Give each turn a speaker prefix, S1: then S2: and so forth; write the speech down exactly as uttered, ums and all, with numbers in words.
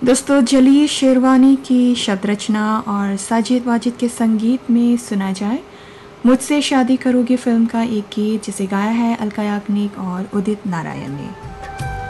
S1: दोस्तों, जली शेरवानी की शब्द रचना और साजिद वाजिद के संगीत में सुना जाए मुझसे शादी करोगी फिल्म का एक गीत जिसे गाया है अलका याग्निक और उदित नारायण ने।